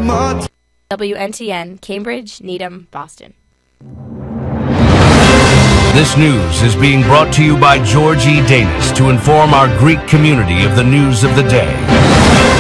WNTN, Cambridge, Needham, Boston. This news is being brought to you by George E. Danis to inform our Greek community of the news of the day.